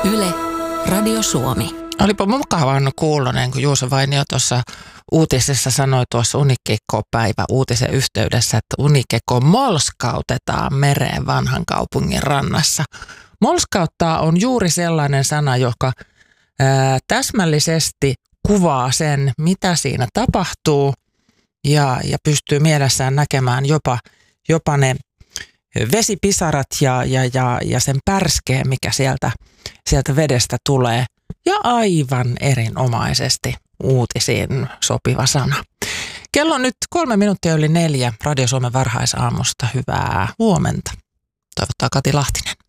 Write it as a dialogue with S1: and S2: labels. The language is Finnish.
S1: Yle, Radio Suomi.
S2: Olipa mukavaa kuulonen, kun Juuso Vainio tuossa uutisessa sanoi tuossa unikekkopäivä uutisen yhteydessä, että unikekko molskautetaan mereen vanhan kaupungin rannassa. Molskauttaa on juuri sellainen sana, joka täsmällisesti kuvaa sen, mitä siinä tapahtuu ja pystyy mielessään näkemään jopa ne vesipisarat ja sen pärskeen, mikä sieltä vedestä tulee. Ja aivan erinomaisesti uutisiin sopiva sana. Kello on nyt 3:03 Radio Suomen varhaisaamusta. Hyvää huomenta. Toivottaa Kati Lahtinen.